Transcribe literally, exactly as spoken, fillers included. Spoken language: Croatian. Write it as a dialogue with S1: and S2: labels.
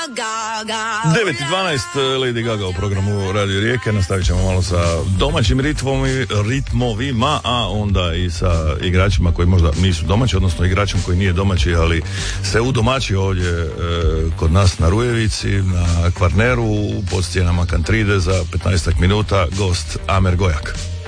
S1: devet i dvanaest Lady Gaga u programu Radio Rijeke. Nastavit ćemo malo sa domaćim ritmom, ritmovima, a onda i sa igračima koji možda nisu domaći, odnosno igračem koji nije domaći, ali se udomaći ovdje e, kod nas na Rujevici, na Kvarneru, pod stijenama Kantride za petnaestak minuta, gost Amer Gojak.